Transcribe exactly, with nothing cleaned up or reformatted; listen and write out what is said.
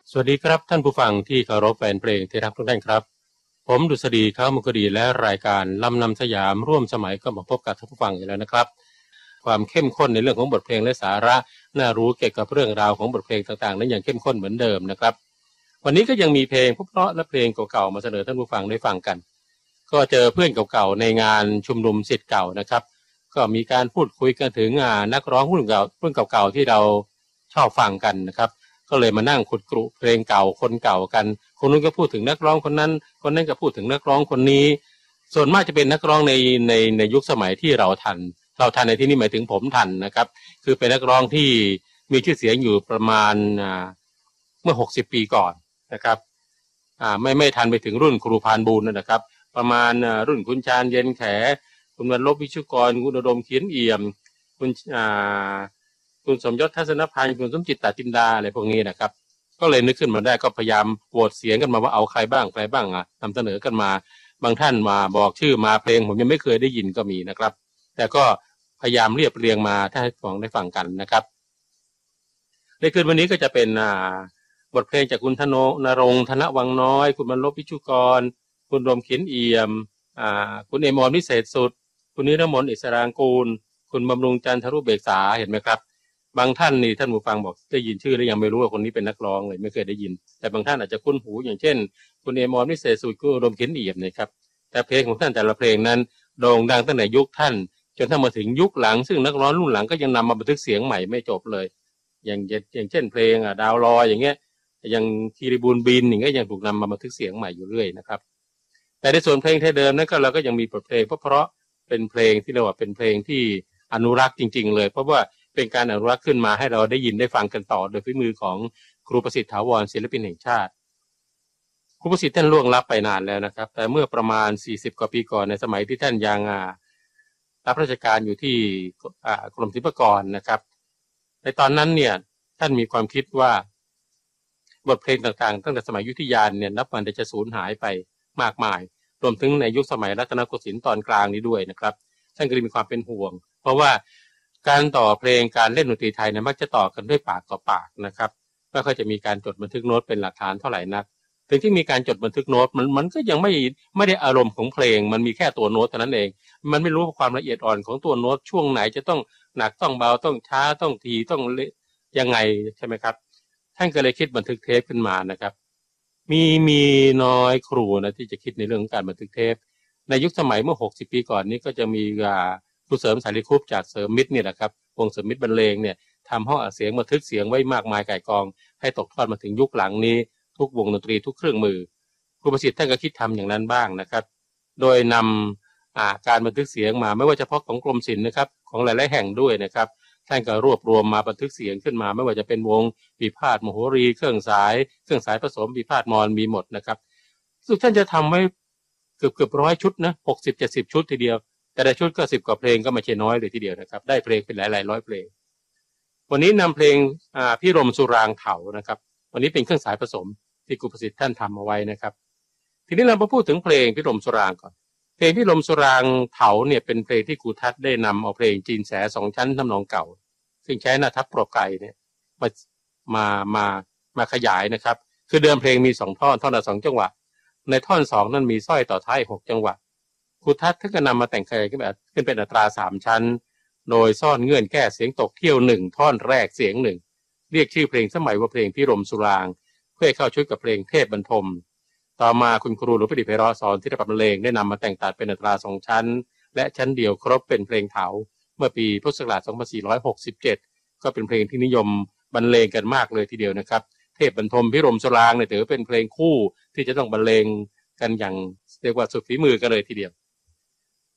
สวัสดีครับท่านผู้ฟังที่เคารพแฟนเพลงที่รักทุกท่านครับผมดุษฎีข้าวมุกดีและรายการลำนำสยามร่วมสมัยก็มาพบกับท่านผู้ฟังอีกแล้วนะครับความเข้มข้นในเรื่องของบทเพลงและสาระน่ารู้เกี่ยวกับเรื่องราวของบทเพลงต่างๆนั้นยังเข้มข้นเหมือนเดิมนะครับวันนี้ก็ยังมีเพลงเพราะและเพลงเก่าๆมาเสนอท่านผู้ฟังได้ฟังกันก็เจอเพื่อนเก่าๆในงานชุมนุมศิษย์เก่านะครับก็มีการพูดคุยกันถึงนักร้องรุ่นเก่ารุ่นเก่าๆที่เราชอบฟังกันนะครับก็เลยมานั่งขุดกรุเพลงเก่าคนเก่ากันคนนู้นก็พูดถึงนักร้องคนนั้นคนนั้นก็พูดถึงนักร้องคนนี้ส่วนมากจะเป็นนักร้องในในในยุคสมัยที่เราทันเราทันในที่นี้หมายถึงผมทันนะครับคือเป็นนักร้องที่มีชื่อเสียงอยู่ประมาณเมื่อหกสิบปีก่อนนะครับอ่าไม่ไม่ทันไปถึงรุ่นครูพานบูลนะครับประมาณรุ่นคุณชาญเย็นแขคุณวรรณลบวิชุกรคุณอุดมเขียนเอี่ยมคุณอ่าคุณสมยศทัศนพันธ์คุณสมจิตตจินดาอะไรพวกนี้นะครับก็เลยนึกขึ้นมาได้ก็พยายามโหวตเสียงกันมาว่าเอาใครบ้างใครบ้างอ่ะนำเสนอกันมาบางท่านมาบอกชื่อมาเพลงผมยังไม่เคยได้ยินก็มีนะครับแต่ก็พยายามเรียบเรียงมาถ้าให้ฟังได้ฟังกันนะครับในคืนวันนี้ก็จะเป็นอ่าบทเพลงจากคุณธนนรงค์ธนวังน้อยคุณบรรลบวิชุกรคุณรมเขียนเอี่ยมอ่าคุณเอมรวิเศษสุดคุณนิรมนต์อิสรางกูลคุณบำรุงจันทรุเบกษาเห็นไหมครับบางท่านนี่ท่านผู้ฟังบอกได้ยินชื่อแล้วยังไม่รู้ว่าคนนี้เป็นนักร้องเลยไม่เคยได้ยินแต่บางท่านอาจจะคุ้นหูอย่างเช่นคุณเอมรวิเศษสุดคุณรมเขียนเอี่ยมนะครับแต่เพลงของท่านแต่ละเพลงนั้นโด่งดังตั้งแต่ยุคท่านจนถ้ามาถึงยุคหลังซึ่งนักร้องรุ่นหลังก็ยังนำมาบันทึกเสียงใหม่ไม่จบเลยอย่างอย่างเช่นเพลงอ่ะดาวลอยอย่างเงี้ยอย่างคีรีบูนบินอย่างเงี้ยยังถูกนำมาบันทึกเสียงใหม่อยู่เรื่อยนะครับแต่ในส่วนเพลงไทยเดิมนั้นก็เราก็ยังมีบทเพลงเพราะเพราะเป็นเพลงที่เรียกว่าเป็นเพลงที่อนุรักษ์จริงๆเลยเพราะว่าเป็นการอนุรักษ์ขึ้นมาให้เราได้ยินได้ฟังกันต่อโดยฝีมือของครูประสิทธิ์ถาวรศิลปินแห่งชาติครูประสิทธิ์ท่านล่วงลับไปนานแล้วนะครับแต่เมื่อประมาณสี่สิบกว่าปีก่อนในสมัยที่ท่านยังรับราชการอยู่ที่กรมศิลปากรนะครับในตอนนั้นเนี่ยท่านมีความคิดว่าบทเพลงต่างๆตั้งแต่สมัยอยุธยาเนี่ยนับวันจะสูญหายไปมากมายรวมถึงในยุคสมัยรัตนโกสินทร์ตอนกลางนี้ด้วยนะครับท่านก็เลยมีความเป็นห่วงเพราะว่าการต่อเพลงการเล่นดนตรีไทยเนี่ยมักจะต่อกันด้วยปากต่อปากนะครับไม่ค่อยจะมีการจดบันทึกโน้ตเป็นหลักฐานเท่าไหร่นักถึงที่มีการจดบันทึกโน้ตมันมันก็ยังไม่ไม่ได้อารมณ์ของเพลงมันมีแค่ตัวโน้ตเท่านั้นเองมันไม่รู้ความละเอียดอ่อนของตัวโน้ตช่วงไหนจะต้องหนักต้องเบาต้องช้าต้องทีต้องยังไงใช่ไหมครับท่านก็เลยคิดบันทึกเทปขึ้นมานะครับมีมีน้อยครูนะที่จะคิดในเรื่องการบันทึกเทปในยุคสมัยเมื่อหกสิบปีก่อนนี้ก็จะมีครูเสริมสารีคุปจากเสริมมิตรเนี่ยนะครับวงเสริมมิตรบรรเลงเนี่ยทำห้องอัดเสียงบันทึกเสียงไว้มากมายก่ายกองให้ตกทอดมาถึงยุคหลังนี้ทุกวงดนตรีทุกเครื่องมือครูประสิทธิ์ท่านก็คิดทำอย่างนั้นบ้างนะครับโดยนำการบันทึกเสียงมาไม่ว่าเฉพาะของกรมศิลป์นะครับของหลายๆแห่งด้วยนะครับท่านก็รวบรวมมาบันทึกเสียงขึ้นมาไม่ว่าจะเป็นวงปีพาทย์มโหรีเครื่องสายเครื่องสายผสมปีพาทย์มอญมีหมดนะครับซึ่งท่านจะทำไว้เกือบเกือบร้อยชุดนะหกสิบเจ็ดสิบชุดทีเดียวแต่ละชุดก็สิบกว่าเพลงก็ไม่ใช่น้อยเลยทีเดียวนะครับได้เพลงเป็นหลายๆร้อยเพลงวันนี้นำเพลงพี่รมสุรางเถานะครับวันนี้เป็นเครื่องสายผสมที่ครูประสิทธิ์ท่านทำเอาไว้นะครับทีนี้เรามาพูดถึงเพลงพี่รมสุรางก่อนเพลงพี่รมสุรางเถาเนี่ยเป็นเพลงที่ครูทัศน์ได้นำเอาเพลงจีนแสสองชั้นทำนองเก่าซึ่งใช้หน้าทับโปรไกเนี่ยมามามามาขยายนะครับคือเดิมเพลงมีสองท่อนท่อนละสองจังหวะในท่อนสองนั้นมีสร้อยต่อท้ายหกจังหวะครูทัศน์ท่านก็นำมาแต่งขยายขึ้นแบบขึ้นเป็นอัตราสามชั้นโดยซ่อนเงื่อนแก้เสียงตกเที่ยวหนึ่งท่อนแรกเสียงหนึ่งเรียกชื่อเพลงสมัยว่าเพลงพี่รมสุรางเพื่อเข้าชุดกับเพลงเทพบรรทมต่อมาคุณครูหลวงพ่อดิษฐ์ไพเราะสอนที่ระดับบรรเลงได้นำมาแต่งตัดเป็นอัตราสองชั้นและชั้นเดียวครบเป็นเพลงเถาเมื่อปีพุทธศักราชสองพันสี่ร้อยหกสิบเจ็ดก็เป็นเพลงที่นิยมบรรเลงกันมากเลยทีเดียวนะครับเทพบรรทมพี่รมสุรางเนี่ยถือเป็นเพลงคู่ที่จะต้องบรรเลงกันอย่างเรียกว่าสุดฝีมือกันเลยทีเดียว